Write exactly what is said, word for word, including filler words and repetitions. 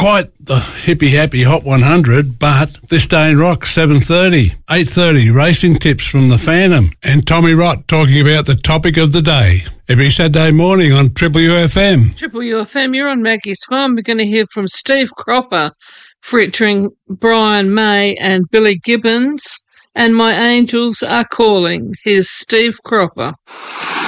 quite the hippy-happy Hot one hundred, but This Day in Rock, seven thirty. eight thirty, racing tips from the Phantom. And Tommy Rott talking about the topic of the day. Every Saturday morning on Triple U F M. Triple U F M, you're on Maggie's Farm. We're going to hear from Steve Cropper, featuring Brian May and Billy Gibbons. And My Angels Are Calling. Here's Steve Cropper.